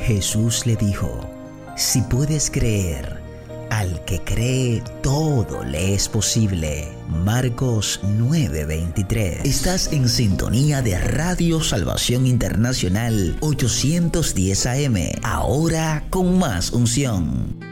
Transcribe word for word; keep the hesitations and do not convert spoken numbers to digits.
Jesús le dijo: si puedes creer, al que cree todo le es posible. Marcos nueve veintitrés. Estás en sintonía de Radio Salvación Internacional ochocientos diez A M, ahora con más unción.